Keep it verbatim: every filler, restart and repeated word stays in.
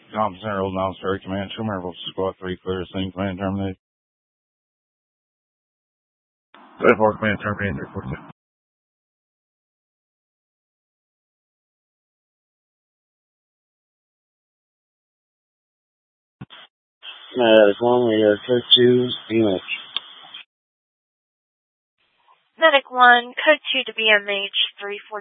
Thompson Center, Old Mountain Story Command, show Marvel Squad three, clear scene, command terminate. four, command terminate, three four two. Medic one, we are code two, B M H. Medic one, code two to B M H, three four.